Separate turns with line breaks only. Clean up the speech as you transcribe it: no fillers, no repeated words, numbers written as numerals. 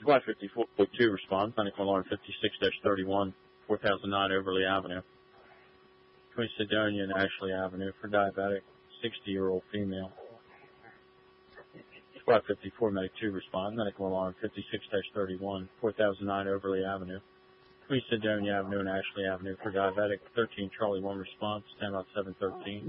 Squad 54.2 responds. Medical alarm 56-31, 4009 Overly Avenue. Between Sedonia and Ashley Avenue for diabetic, 60-year-old female. Squad 54 Medic 2 respond. Medical alarm 56-31, 4009 Overly Avenue. Between Sedonia Avenue and Ashley Avenue for diabetic, 13 Charlie 1 response, 10 on 713.